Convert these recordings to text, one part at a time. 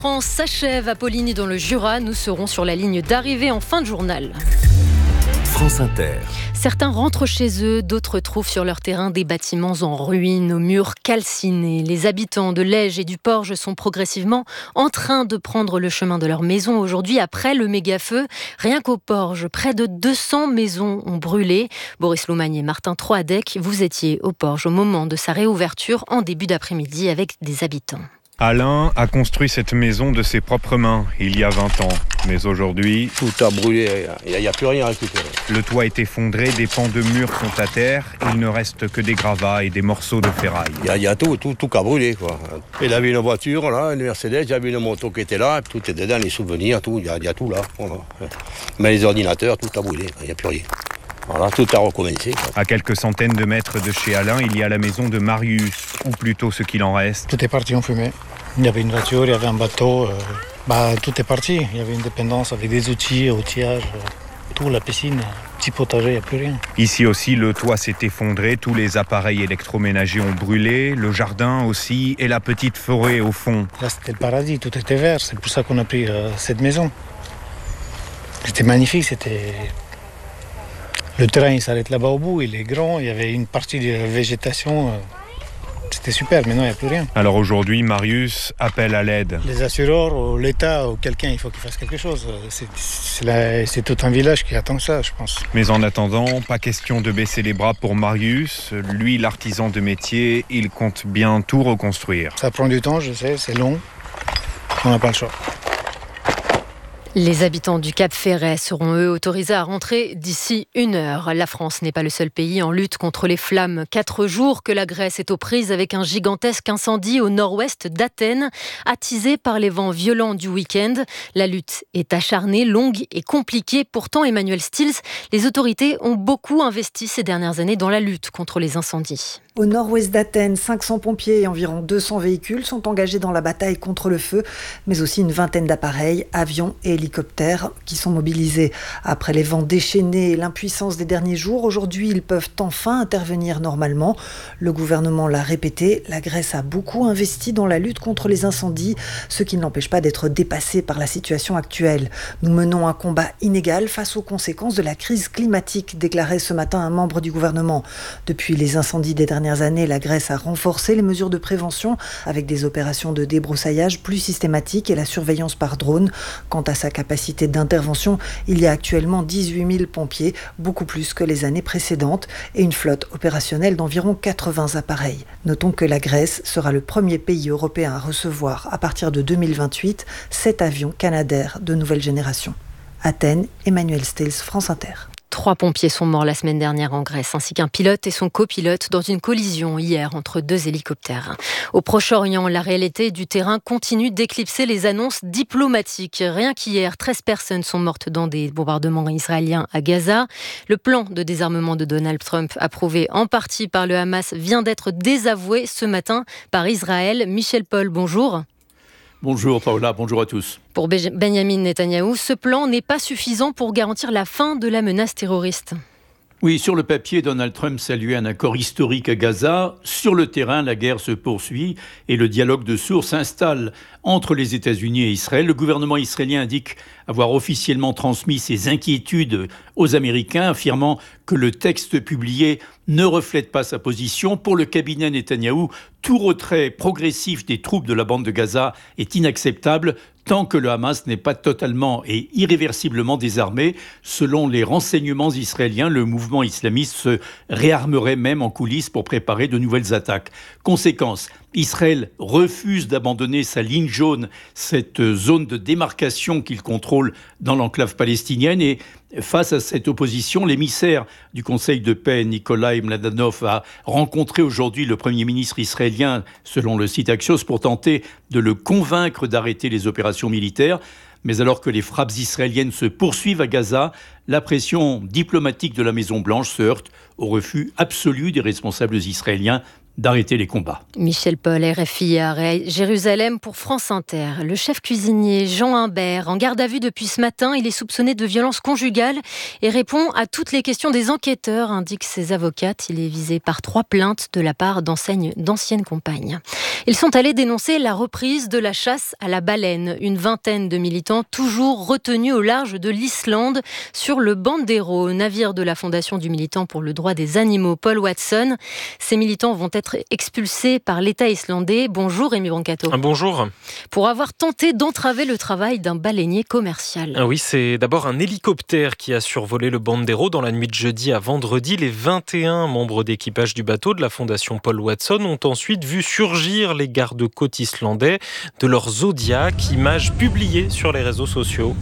France s'achève à Poligny dans le Jura. Nous serons sur la ligne d'arrivée en fin de journal. France Inter. Certains rentrent chez eux, d'autres trouvent sur leur terrain des bâtiments en ruine, aux murs calcinés. Les habitants de Lège et du Porge sont progressivement en train de prendre le chemin de leur maison aujourd'hui après le méga-feu. Rien qu'au Porge, près de 200 maisons ont brûlé. Boris Loumagne et Martin Troadec, vous étiez au Porge au moment de sa réouverture en début d'après-midi avec des habitants. Alain a construit cette maison de ses propres mains il y a 20 ans. Mais aujourd'hui, tout a brûlé, il n'y a plus rien à récupérer. Le toit est effondré, des pans de murs sont à terre. Il ne reste que des gravats et des morceaux de ferraille. Il y a tout qui a brûlé, quoi. Il avait une voiture, là, une Mercedes, j'avais une moto qui était là, tout est dedans, les souvenirs, tout, il y a tout là. Voilà. Mais les ordinateurs, tout a brûlé, il n'y a plus rien. Voilà, tout a recommencé. À quelques centaines de mètres de chez Alain, il y a la maison de Marius, ou plutôt ce qu'il en reste. Tout est parti en fumée. Il y avait une voiture, il y avait un bateau. Tout est parti. Il y avait une dépendance avec des outils, outillage, tout, la piscine, petit potager, il n'y a plus rien. Ici aussi, le toit s'est effondré, tous les appareils électroménagers ont brûlé, le jardin aussi, et la petite forêt au fond. Là, c'était le paradis, tout était vert. C'est pour ça qu'on a pris cette maison. C'était magnifique, c'était... Le terrain, il s'arrête là-bas au bout, il est grand, il y avait une partie de végétation... C'était super, maintenant il n'y a plus rien. Alors aujourd'hui, Marius appelle à l'aide. Les assureurs, ou l'État, ou quelqu'un, il faut qu'il fasse quelque chose. C'est tout un village qui attend ça, je pense. Mais en attendant, pas question de baisser les bras pour Marius. Lui, l'artisan de métier, il compte bien tout reconstruire. Ça prend du temps, je sais, c'est long. On n'a pas le choix. Les habitants du Cap Ferret seront eux autorisés à rentrer d'ici 1 heure. La France n'est pas le seul pays en lutte contre les flammes. 4 jours que la Grèce est aux prises avec un gigantesque incendie au nord-ouest d'Athènes, attisé par les vents violents du week-end. La lutte est acharnée, longue et compliquée. Pourtant, Emmanuel Stills, les autorités ont beaucoup investi ces dernières années dans la lutte contre les incendies. Au nord-ouest d'Athènes, 500 pompiers et environ 200 véhicules sont engagés dans la bataille contre le feu, mais aussi une vingtaine d'appareils, avions et hélicoptères qui sont mobilisés. Après les vents déchaînés et l'impuissance des derniers jours, aujourd'hui ils peuvent enfin intervenir normalement. Le gouvernement l'a répété, la Grèce a beaucoup investi dans la lutte contre les incendies, ce qui n'empêche pas d'être dépassé par la situation actuelle. Nous menons un combat inégal face aux conséquences de la crise climatique, déclarait ce matin un membre du gouvernement. Depuis les incendies des dernières années, la Grèce a renforcé les mesures de prévention avec des opérations de débroussaillage plus systématiques et la surveillance par drone. Quant à sa capacité d'intervention, il y a actuellement 18 000 pompiers, beaucoup plus que les années précédentes, et une flotte opérationnelle d'environ 80 appareils. Notons que la Grèce sera le premier pays européen à recevoir, à partir de 2028, 7 avions Canadair de nouvelle génération. Athènes, Emmanuel Stills, France Inter. 3 pompiers sont morts la semaine dernière en Grèce, ainsi qu'un pilote et son copilote dans une collision hier entre 2 hélicoptères. Au Proche-Orient, la réalité du terrain continue d'éclipser les annonces diplomatiques. Rien qu'hier, 13 personnes sont mortes dans des bombardements israéliens à Gaza. Le plan de désarmement de Donald Trump, approuvé en partie par le Hamas, vient d'être désavoué ce matin par Israël. Michel Paul, bonjour. Bonjour Paola, bonjour à tous. Pour Benyamin Netanyahou, ce plan n'est pas suffisant pour garantir la fin de la menace terroriste. Oui, sur le papier, Donald Trump saluait un accord historique à Gaza. Sur le terrain, la guerre se poursuit et le dialogue de sourds s'installe entre les États-Unis et Israël. Le gouvernement israélien indique avoir officiellement transmis ses inquiétudes aux Américains, affirmant que le texte publié ne reflète pas sa position. Pour le cabinet Netanyahou, tout retrait progressif des troupes de la bande de Gaza est inacceptable tant que le Hamas n'est pas totalement et irréversiblement désarmé. Selon les renseignements israéliens, le mouvement islamiste se réarmerait même en coulisses pour préparer de nouvelles attaques. Conséquence, Israël refuse d'abandonner sa ligne jaune, cette zone de démarcation qu'il contrôle dans l'enclave palestinienne. Et face à cette opposition, l'émissaire du Conseil de paix, Nikolai Mladenov, a rencontré aujourd'hui le Premier ministre israélien, selon le site Axios, pour tenter de le convaincre d'arrêter les opérations militaires. Mais alors que les frappes israéliennes se poursuivent à Gaza, la pression diplomatique de la Maison-Blanche se heurte au refus absolu des responsables israéliens d'arrêter les combats. Michel Paul, RFI à Jérusalem pour France Inter. Le chef cuisinier Jean Humbert, en garde à vue depuis ce matin, il est soupçonné de violences conjugales et répond à toutes les questions des enquêteurs, indiquent ses avocates. Il est visé par 3 plaintes de la part d'anciennes compagnes. Ils sont allés dénoncer la reprise de la chasse à la baleine. Une vingtaine de militants toujours retenus au large de l'Islande sur le Bandero, navire de la Fondation du militant pour le droit des animaux Paul Watson. Ces militants vont être expulsés par l'État islandais. Bonjour Rémi Brancato. Bonjour. Pour avoir tenté d'entraver le travail d'un baleinier commercial. Oui, c'est d'abord un hélicoptère qui a survolé le Bandero dans la nuit de jeudi à vendredi. Les 21 membres d'équipage du bateau de la Fondation Paul Watson ont ensuite vu surgir les gardes-côtes islandais de leur Zodiac, image publiée sur les réseaux sociaux.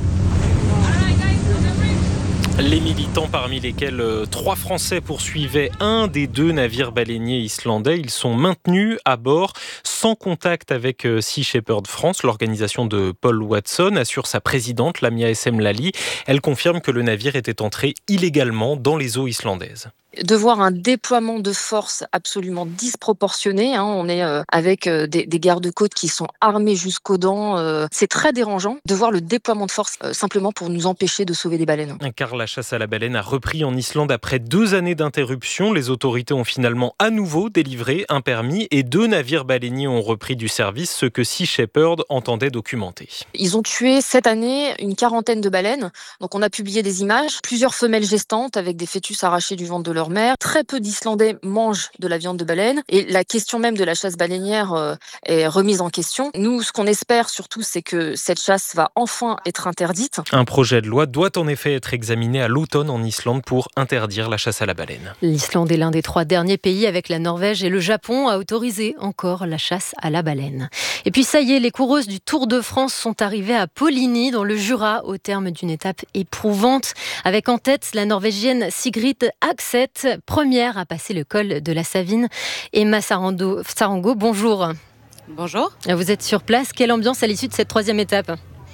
Les militants, parmi lesquels 3 Français poursuivaient un des 2 navires baleiniers islandais, ils sont maintenus à bord sans contact avec Sea Shepherd France, l'organisation de Paul Watson, assure sa présidente Lamia Essemlali. Elle confirme que le navire était entré illégalement dans les eaux islandaises. De voir un déploiement de force absolument disproportionné. On est avec des gardes-côtes qui sont armés jusqu'aux dents. C'est très dérangeant de voir le déploiement de force simplement pour nous empêcher de sauver des baleines. Car la chasse à la baleine a repris en Islande après 2 années d'interruption. Les autorités ont finalement à nouveau délivré un permis et 2 navires baleiniers ont repris du service, ce que Sea Shepherd entendait documenter. Ils ont tué cette année une 40aine de baleines. Donc on a publié des images, plusieurs femelles gestantes avec des fœtus arrachés du ventre de leur mère. Très peu d'Islandais mangent de la viande de baleine et la question même de la chasse baleinière est remise en question. Nous, ce qu'on espère surtout, c'est que cette chasse va enfin être interdite. Un projet de loi doit en effet être examiné à l'automne en Islande pour interdire la chasse à la baleine. L'Islande est l'un des 3 derniers pays avec la Norvège et le Japon à autoriser encore la chasse à la baleine. Et puis ça y est, les coureuses du Tour de France sont arrivées à Poligny dans le Jura au terme d'une étape éprouvante avec en tête la Norvégienne Sigrid Axeth, première à passer le col de la Savine. Emma Sarango, bonjour. Bonjour. Vous êtes sur place. Quelle ambiance à l'issue de cette 3e étape ?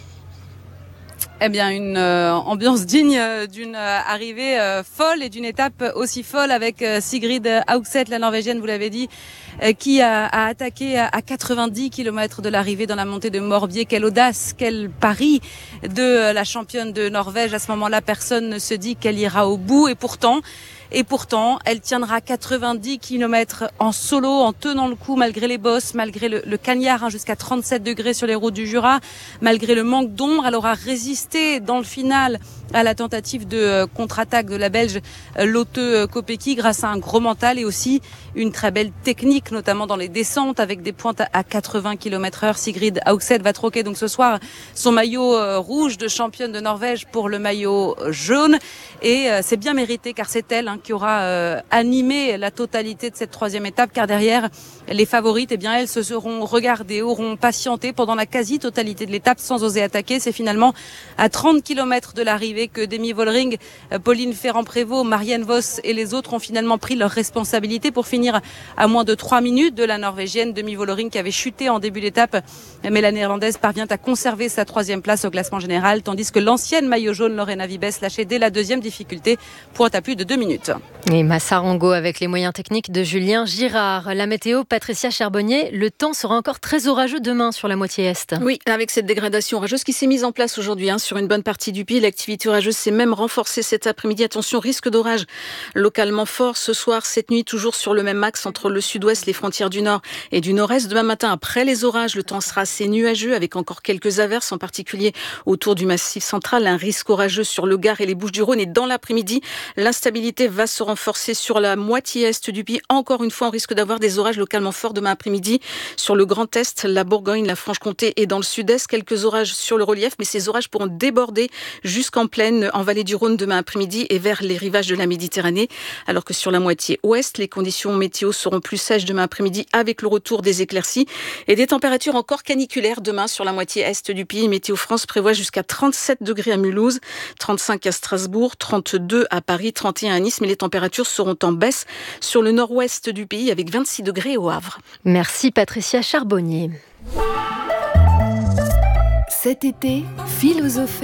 Eh bien, une ambiance digne d'une arrivée folle et d'une étape aussi folle avec Sigrid Axeth, la Norvégienne, vous l'avez dit, qui a attaqué à 90 km de l'arrivée dans la montée de Morbier. Quelle audace, quel pari de la championne de Norvège. À ce moment-là, personne ne se dit qu'elle ira au bout. Et pourtant, elle tiendra 90 km en solo, en tenant le coup, malgré les bosses, malgré le cagnard, jusqu'à 37 degrés sur les routes du Jura, malgré le manque d'ombre. Elle aura résisté dans le final à la tentative de contre-attaque de la Belge Lotte Kopecky grâce à un gros mental et aussi une très belle technique, notamment dans les descentes avec des pointes à 80 km/h. Sigrid Axeth va troquer donc ce soir son maillot rouge de championne de Norvège pour le maillot jaune. Et c'est bien mérité car c'est elle qui aura animé la totalité de cette 3e étape, car derrière les favorites, elles se seront regardées, auront patienté pendant la quasi-totalité de l'étape sans oser attaquer. C'est finalement à 30 km de l'arrivée que Demi Vollering, Pauline Ferrand-Prévot, Marianne Vos et les autres ont finalement pris leurs responsabilités pour finir à moins de 3 minutes de la Norvégienne Demi Vollering qui avait chuté en début d'étape. Mais la Néerlandaise parvient à conserver sa 3e place au classement général, tandis que l'ancienne maillot jaune Lorena Vibes lâchait dès la 2e difficulté, pointe à plus de 2 minutes. Et Massarango avec les moyens techniques de Julien Girard. La météo, Patricia Charbonnier, le temps sera encore très orageux demain sur la moitié est. Oui, avec cette dégradation orageuse qui s'est mise en place aujourd'hui sur une bonne partie du pays. L'activité orageuse s'est même renforcée cet après-midi. Attention, risque d'orage localement fort ce soir, cette nuit, toujours sur le même axe entre le sud-ouest, les frontières du nord et du nord-est. Demain matin, après les orages, le temps sera assez nuageux avec encore quelques averses, en particulier autour du Massif central. Un risque orageux sur le Gard et les Bouches-du-Rhône. Et dans l'après-midi, l'instabilité va se renforcer sur la moitié est du pays. Encore une fois, on risque d'avoir des orages localement forts demain après-midi sur le Grand Est, la Bourgogne, la Franche-Comté et dans le sud-est. Quelques orages sur le relief, mais ces orages pourront déborder jusqu'en plaine, en vallée du Rhône demain après-midi et vers les rivages de la Méditerranée. Alors que sur la moitié ouest, les conditions météo seront plus sèches demain après-midi avec le retour des éclaircies et des températures encore caniculaires demain sur la moitié est du pays. Météo France prévoit jusqu'à 37 degrés à Mulhouse, 35 à Strasbourg, 32 à Paris, 31 à Nice, mais les températures seront en baisse sur le nord-ouest du pays avec 26 degrés au Havre. Merci Patricia Charbonnier. Cet été, philosophée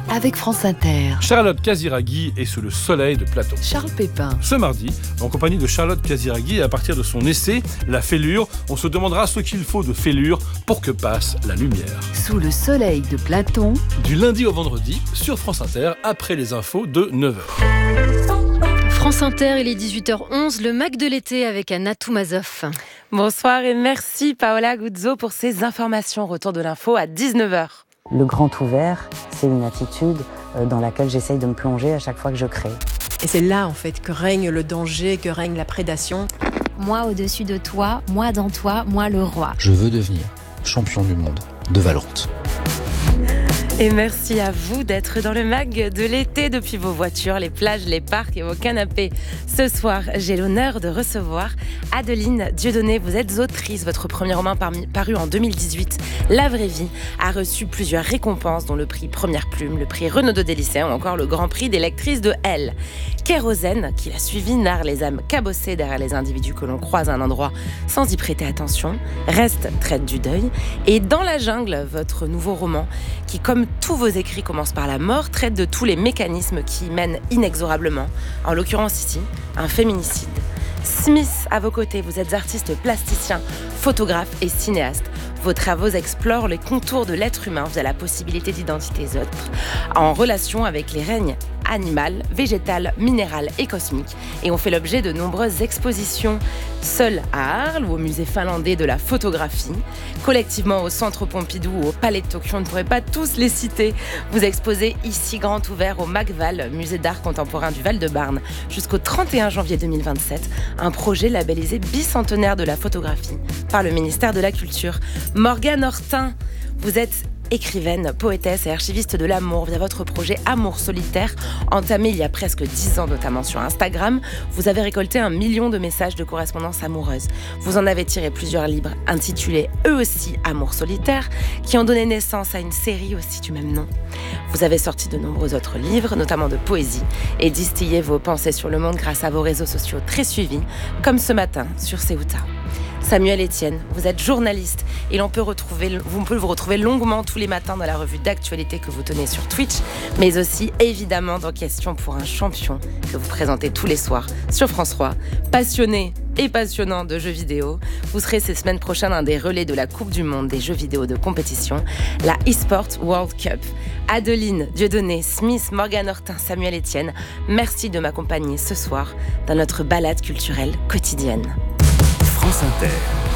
avec France Inter. Charlotte Casiraghi est sous le soleil de Platon. Charles Pépin. Ce mardi, en compagnie de Charlotte Casiraghi, et à partir de son essai « La fêlure », on se demandera ce qu'il faut de fêlure pour que passe la lumière. Sous le soleil de Platon. Du lundi au vendredi, sur France Inter, après les infos de 9h. France Inter, il est 18h11, le Mac de l'été avec Anna Toumazov. Bonsoir et merci Paola Guzzo pour ces informations. Retour de l'info à 19h. Le grand ouvert, c'est une attitude dans laquelle j'essaye de me plonger à chaque fois que je crée. Et c'est là en fait que règne le danger, que règne la prédation. Moi au-dessus de toi, moi dans toi, moi le roi. Je veux devenir champion du monde de Valorant. Et merci à vous d'être dans le mag de l'été depuis vos voitures, les plages, les parcs et vos canapés. Ce soir, j'ai l'honneur de recevoir Adeline Dieudonné. Vous êtes autrice. Votre premier roman paru en 2018, La vraie vie, a reçu plusieurs récompenses, dont le prix Première Plume, le prix Renaudot des lycéens ou encore le grand prix des lectrices de Elle. Kérosène, qui l'a suivi, narre les âmes cabossées derrière les individus que l'on croise à un endroit sans y prêter attention. Reste traite du deuil. Et Dans la jungle, votre nouveau roman, qui, comme tous vos écrits commencent par la mort, traite de tous les mécanismes qui y mènent inexorablement. En l'occurrence ici, un féminicide. Smith, à vos côtés, vous êtes artiste plasticien, photographe et cinéaste. Vos travaux explorent les contours de l'être humain via la possibilité d'identités autres, en relation avec les règnes animal, végétal, minéral et cosmique, et ont fait l'objet de nombreuses expositions, seul à Arles ou au musée finlandais de la photographie, collectivement au Centre Pompidou ou au Palais de Tokyo, on ne pourrait pas tous les citer. Vous exposez ici grand ouvert au MACVAL, musée d'art contemporain du Val-de-Marne, jusqu'au 31 janvier 2027, un projet labellisé bicentenaire de la photographie par le ministère de la Culture. Morgane Hortin, vous êtes écrivaine, poétesse et archiviste de l'amour via votre projet Amour solitaire, entamé il y a presque 10 ans, notamment sur Instagram. Vous avez récolté 1 million de messages de correspondance amoureuse. Vous en avez tiré plusieurs livres intitulés eux aussi Amour solitaire, qui ont donné naissance à une série aussi du même nom. Vous avez sorti de nombreux autres livres, notamment de poésie, et distillé vos pensées sur le monde grâce à vos réseaux sociaux très suivis, comme ce matin sur Ceuta. Samuel Etienne, vous êtes journaliste et on peut vous retrouver longuement tous les matins dans la revue d'actualité que vous tenez sur Twitch, mais aussi évidemment dans Question pour un champion que vous présentez tous les soirs sur France 3. Passionné et passionnant de jeux vidéo, vous serez ces semaines prochaines un des relais de la Coupe du Monde des jeux vidéo de compétition, la eSport World Cup. Adeline Dieudonné, Smith, Morgane Hortin, Samuel Etienne, merci de m'accompagner ce soir dans notre balade culturelle quotidienne. France Inter.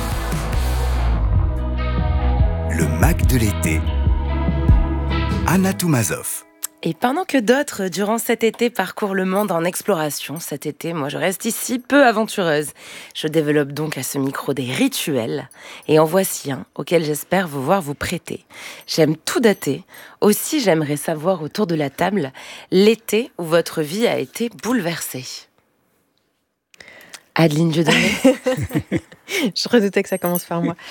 Le Mac de l'été. Anna Toumazov. Et pendant que d'autres, durant cet été, parcourent le monde en exploration, cet été, moi je reste ici peu aventureuse. Je développe donc à ce micro des rituels, et en voici un auquel j'espère vous voir vous prêter. J'aime tout dater, aussi j'aimerais savoir autour de la table l'été où votre vie a été bouleversée. Adeline Dieudonné. Je redoutais que ça commence par moi.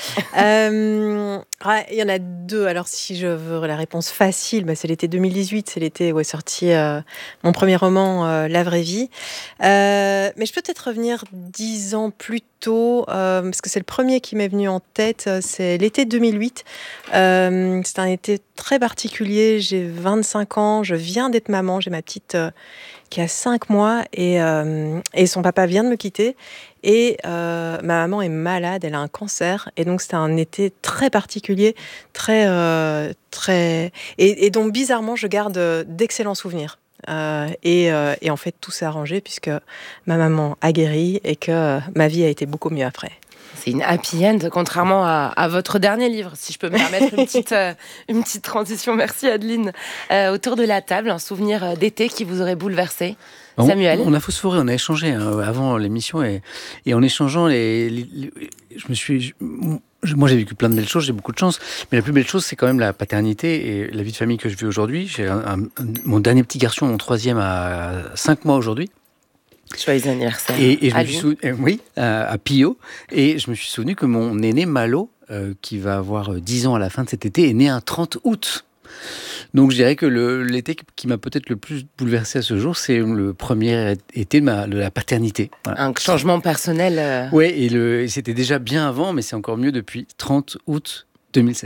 Il y en a deux. Alors, si je veux la réponse facile, c'est l'été 2018. C'est l'été où est sorti mon premier roman, La vraie vie. Mais je peux peut-être revenir 10 ans plus tôt, parce que c'est le premier qui m'est venu en tête. C'est l'été 2008. C'est un été très particulier. J'ai 25 ans. Je viens d'être maman. J'ai ma petite qui a 5 mois et son papa vient de me quitter. Et ma maman est malade, elle a un cancer, et donc c'était un été très particulier, très et dont bizarrement je garde d'excellents souvenirs. Et en fait tout s'est arrangé puisque ma maman a guéri et que ma vie a été beaucoup mieux après. C'est une happy end, contrairement à votre dernier livre, si je peux me permettre une petite transition. Merci Adeline. Autour de la table, un souvenir d'été qui vous aurait bouleversé. Samuel. On a phosphoré, on a échangé avant l'émission et en échangeant, moi j'ai vécu plein de belles choses, j'ai beaucoup de chance, mais la plus belle chose c'est quand même la paternité et la vie de famille que je vis aujourd'hui. J'ai mon dernier petit garçon, mon 3e, à 5 mois aujourd'hui. Joyeux anniversaire. Et je me suis souvenu, à Pio, et je me suis souvenu que mon aîné Malo, qui va avoir 10 ans à la fin de cet été, est né un 30 août. Donc je dirais que l'été qui m'a peut-être le plus bouleversé à ce jour, c'est le premier été de la paternité. Voilà. Un changement personnel. Oui, et c'était déjà bien avant, mais c'est encore mieux depuis 30 août 2016.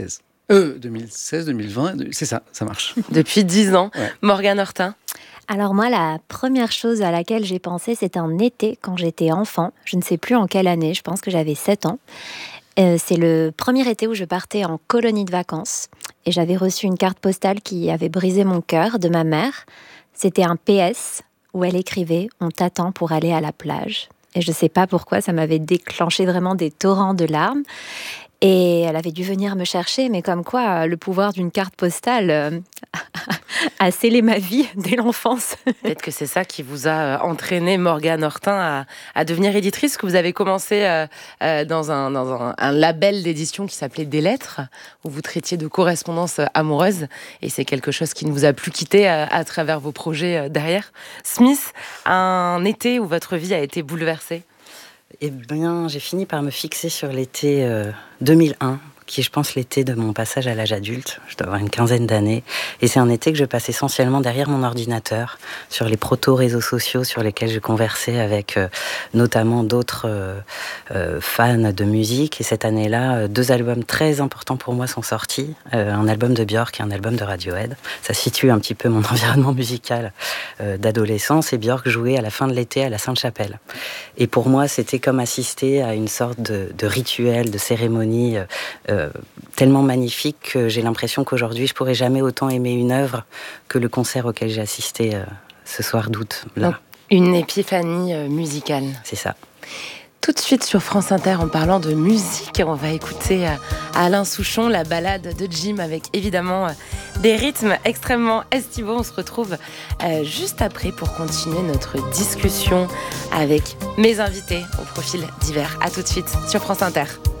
2016, 2020, c'est ça marche. Depuis 10 ans. Ouais. Morgane Hortin. Alors moi, la première chose à laquelle j'ai pensé, c'était un été quand j'étais enfant. Je ne sais plus en quelle année, je pense que j'avais 7 ans. C'est le premier été où je partais en colonie de vacances. Et j'avais reçu une carte postale qui avait brisé mon cœur de ma mère. C'était un PS où elle écrivait « On t'attend pour aller à la plage ». Et je ne sais pas pourquoi, ça m'avait déclenché vraiment des torrents de larmes. Et elle avait dû venir me chercher, mais comme quoi le pouvoir d'une carte postale a scellé ma vie dès l'enfance. Peut-être que c'est ça qui vous a entraîné, Morgane Hortin, à devenir éditrice, que vous avez commencé dans un label d'édition qui s'appelait Des Lettres, où vous traitiez de correspondance amoureuse, et c'est quelque chose qui ne vous a plus quitté à travers vos projets derrière. Smith, un été où votre vie a été bouleversée? Eh bien, j'ai fini par me fixer sur l'été 2001, qui est, je pense, l'été de mon passage à l'âge adulte. Je dois avoir une quinzaine d'années. Et c'est un été que je passe essentiellement derrière mon ordinateur, sur les proto-réseaux sociaux sur lesquels je conversais avec notamment d'autres fans de musique. Et cette année-là, 2 albums très importants pour moi sont sortis. Un album de Björk et un album de Radiohead. Ça situe un petit peu mon environnement musical d'adolescence. Et Björk jouait à la fin de l'été à la Sainte-Chapelle. Et pour moi, c'était comme assister à une sorte de rituel, de cérémonie tellement magnifique que j'ai l'impression qu'aujourd'hui, je pourrais jamais autant aimer une œuvre que le concert auquel j'ai assisté ce soir d'août. Là. Donc, une épiphanie musicale. C'est ça. Tout de suite sur France Inter, en parlant de musique, on va écouter Alain Souchon, la balade de Jim, avec évidemment des rythmes extrêmement estivaux. On se retrouve juste après pour continuer notre discussion avec mes invités au profil divers. À tout de suite sur France Inter.